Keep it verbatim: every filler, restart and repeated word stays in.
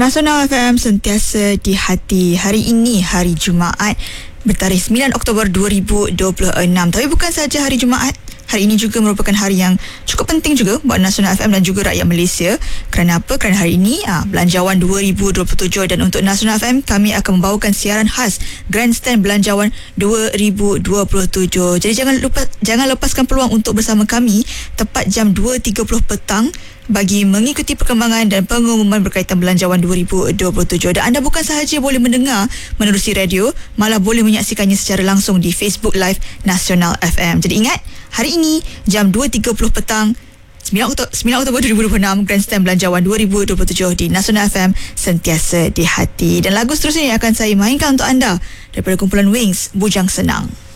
Nasional F M sentiasa di hati. Hari ini hari Jumaat bertarikh sembilan Oktober dua ribu dua puluh enam. Tapi bukan sahaja hari Jumaat, hari ini juga merupakan hari yang cukup penting juga buat Nasional F M dan juga rakyat Malaysia. Kerana apa? Kerana hari ini ah, Belanjawan dua ribu dua puluh tujuh, dan untuk Nasional F M kami akan membawakan siaran khas Grandstand Belanjawan dua ribu dua puluh tujuh. Jadi jangan lupa jangan lepaskan peluang untuk bersama kami tepat jam dua tiga puluh petang bagi mengikuti perkembangan dan pengumuman berkaitan Belanjawan dua ribu dua puluh tujuh. Dan anda bukan sahaja boleh mendengar menerusi radio, malah boleh menyaksikannya secara langsung di Facebook Live Nasional F M. Jadi ingat, hari ini jam dua tiga puluh petang, sembilan Oktober dua ribu dua puluh enam, Grandstand Belanjawan dua ribu dua puluh tujuh di Nasional F M sentiasa di hati. Dan lagu seterusnya yang akan saya mainkan untuk anda daripada kumpulan Wings, Bujang Senang.